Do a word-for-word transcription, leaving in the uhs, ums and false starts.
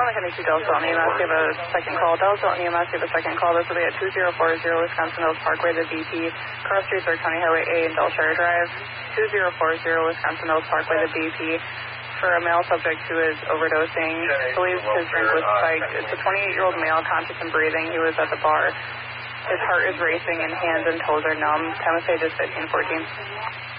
County to Dallas Dalton E M S, we have a second call. Dallas Dalton E M S, we have a second call. This will be at two zero four zero Wisconsin Mills Parkway, the B P, cross Street, third County Highway A and Belshire Drive. two zero four zero Wisconsin Mills Parkway, the B P, for a male subject who is overdosing. Believes his drink was spiked. It's a twenty-eight-year-old male, conscious and breathing. He was at the bar. His heart is racing and hands and toes are numb. Time of page is fifteen fourteen.